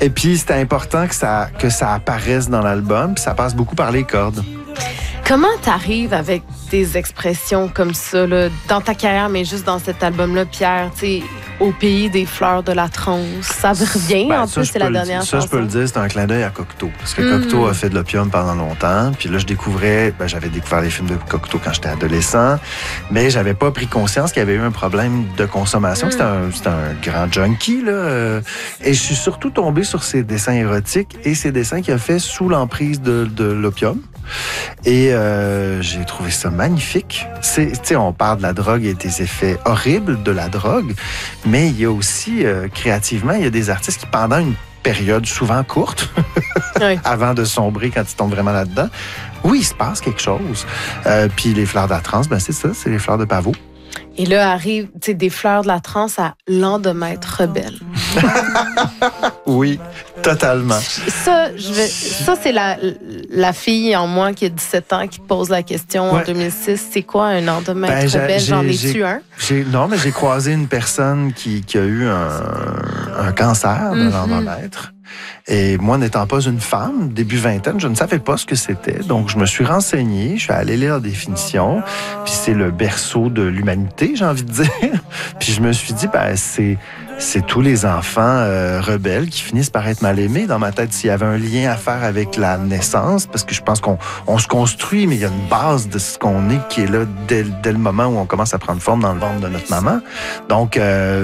Et puis, c'était important que ça apparaisse dans l'album, puis ça passe beaucoup par les cordes. Comment t'arrives avec des expressions comme ça, là, dans ta carrière, mais juste dans cet album-là, Pierre, tu sais, au pays des fleurs de la transe, ça revient, en plus, c'est la dernière chanson. Ça, je peux le dire, c'est un clin d'œil à Cocteau. Parce que Cocteau a fait de l'opium pendant longtemps, puis là, j'avais découvert les films de Cocteau quand j'étais adolescent, mais j'avais pas pris conscience qu'il y avait eu un problème de consommation, que c'était un grand junkie, là. Et je suis surtout tombé sur ses dessins érotiques et ses dessins qu'il a fait sous l'emprise de l'opium. Et j'ai trouvé ça magnifique. Tu sais, on parle de la drogue et des effets horribles de la drogue, mais il y a aussi, créativement, il y a des artistes qui, pendant une période souvent courte, oui. Avant de sombrer quand ils tombent vraiment là-dedans, oui, il se passe quelque chose. Puis les fleurs de la transe, ben c'est ça, c'est les fleurs de pavot. Et là arrive, tu sais, des fleurs de la transe à Lendemain rebelle. Oui, totalement. Ça, c'est la fille en moi qui a 17 ans qui te pose la question en 2006. C'est quoi un lendemain rebelle? J'en ai-tu un? Non, mais j'ai croisé une personne qui a eu un cancer de l'endomètre. Et moi, n'étant pas une femme, début vingtaine, je ne savais pas ce que c'était. Donc, je me suis renseigné, je suis allé lire la définition. Puis c'est le berceau de l'humanité, j'ai envie de dire. Puis je me suis dit, ben c'est tous les enfants rebelles qui finissent par être mal aimés. Dans ma tête, s'il y avait un lien à faire avec la naissance, parce que je pense qu'on se construit, mais il y a une base de ce qu'on est qui est là dès le moment où on commence à prendre forme dans le ventre de notre maman. Donc,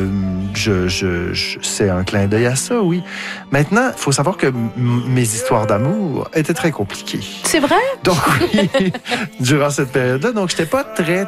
c'est un clin d'œil à ça, oui. Maintenant, il faut savoir que mes histoires d'amour étaient très compliquées. C'est vrai? Donc, oui, durant cette période-là. Donc, j'étais pas très...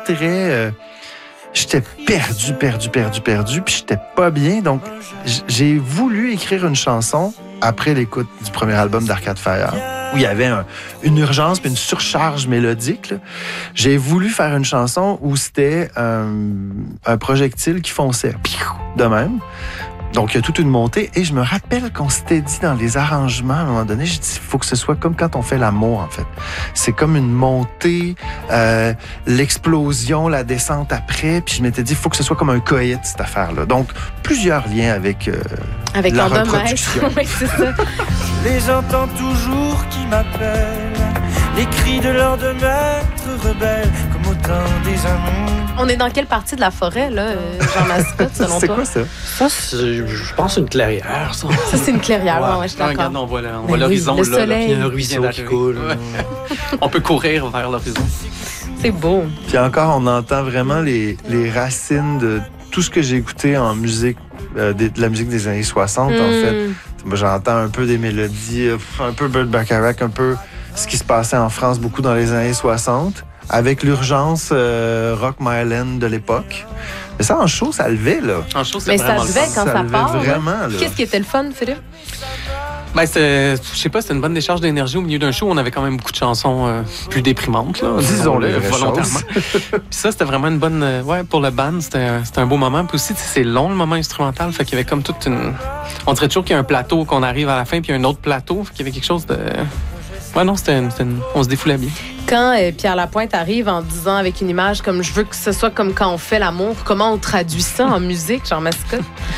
J'étais perdu, puis j'étais pas bien. Donc, j'ai voulu écrire une chanson après l'écoute du premier album d'Arcade Fire, où il y avait une urgence puis une surcharge mélodique, là. J'ai voulu faire une chanson où c'était un projectile qui fonçait de même. Donc, il y a toute une montée. Et je me rappelle qu'on s'était dit dans les arrangements, à un moment donné, j'ai dit, il faut que ce soit comme quand on fait l'amour, en fait. C'est comme une montée, l'explosion, la descente après. Puis je m'étais dit, il faut que ce soit comme un coït, cette affaire-là. Donc, plusieurs liens avec la reproduction. Oui, c'est ça. Les j'entends toujours qui m'appellent, les cris de l'endemaître rebelle, comme au temps des amours. On est dans quelle partie de la forêt, là, Jean Mascotte, selon toi? C'est quoi ça? Ça, je pense une clairière, ça. Ça, c'est une clairière, ouais, je suis d'accord. Regarde, on voit l'horizon, le là. soleil. Il y a un ruisseau qui coule. Ouais. On peut courir vers l'horizon. C'est beau. Puis encore, on entend vraiment les racines de tout ce que j'ai écouté en musique, de la musique des années 60, en fait. Moi, j'entends un peu des mélodies, un peu Burt Bacharach, un peu ce qui se passait en France beaucoup dans les années 60, avec l'urgence Rock My Land de l'époque. Mais ça, en show, ça levait, là. En show, c'est mais vraiment ça levait quand ça part. Vraiment, là. Qu'est-ce qui était le fun, Philippe? Ben, je sais pas, c'était une bonne décharge d'énergie au milieu d'un show. On avait quand même beaucoup de chansons plus déprimantes, là. Disons-le, volontairement. Puis ça, c'était vraiment une bonne... pour le band, c'était un beau moment. Puis aussi, c'est long, le moment instrumental. Fait qu'il y avait comme toute une... On dirait toujours qu'il y a un plateau qu'on arrive à la fin, puis il y a un autre plateau. Fait qu'il y avait quelque chose de... Ouais, non, on se défoulait bien. Quand Pierre Lapointe arrive en disant avec une image comme « je veux que ce soit comme quand on fait l'amour », comment on traduit ça en musique, Jean Mascotte?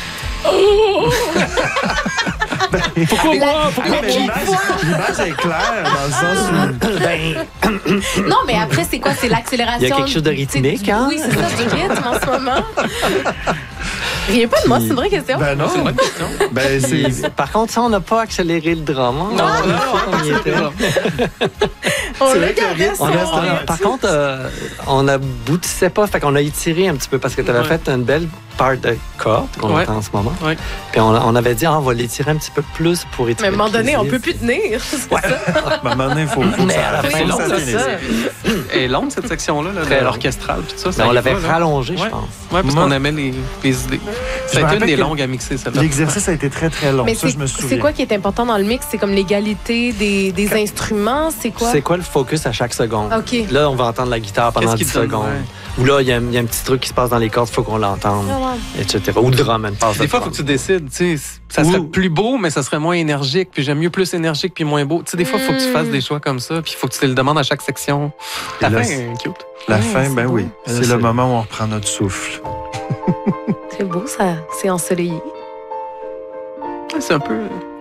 Pourquoi moi? Pourquoi l'image est claire dans le sens où... Non, mais après, c'est quoi? C'est l'accélération. Il y a quelque chose de rythmique, hein? Oui, c'est ça, du rythme en ce moment. Riez pas de moi, c'est une vraie question. Ben non. C'est une bonne question. Ben, Par contre, ça, on n'a pas accéléré le drum. Hein? Non, on y était. On c'est l'a vrai que gardé le son rythme. Par contre, on aboutissait pas, fait qu'on a étiré un petit peu parce que tu avais fait une belle part de corde qu'on entend en ce moment. Ouais. Puis on avait dit, on va l'étirer un petit peu plus pour étirer. Mais à un moment donné, on peut plus tenir. C'est ça. à un moment donné, il faut que Mais ça... à la fin, faut que ça c'est ça. Elle est longue, cette section-là, Très long. l'orchestrale, puis tout ça. Mais on y l'avait va, là. rallongé, je Ouais. pense. Ouais, parce qu'on aimait les idées. Ça a été une rappelle des que longues à mixer, celle-là. L'exercice a été très, très long. Mais Ça, je me c'est souviens. quoi qui est important dans le mix? C'est comme l'égalité des instruments? C'est quoi? C'est quoi le focus à chaque seconde? OK. Là, on va entendre la guitare pendant Qu'est-ce 10 qui te donne, secondes. ouais. Ou là, il y a un petit truc qui se passe dans les cordes, il faut qu'on l'entende, Ah etc. Ou le drum, une passe Des fois, il faut que tu décides. Tu sais, ça serait plus beau, mais ça serait moins énergique. Puis j'aime mieux plus énergique puis moins beau. Tu sais, des fois, il faut que tu fasses des choix comme ça. Puis il faut que tu te le demandes à chaque section. La Et là, fin est cute. La Ouais, fin, c'est ben beau. oui. C'est le moment où on reprend notre souffle. C'est beau, ça. C'est ensoleillé. C'est un peu...